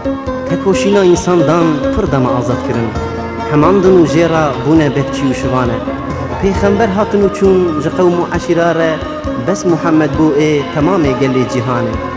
Tekoşîna însandan pir dema azad kirin. Hemandin û jêra bûne bekçî û şivan e. Pêxember hatin û çûn ji qewm û eşîra re, bes Muhammed bû ê temamê gelê cîhanê.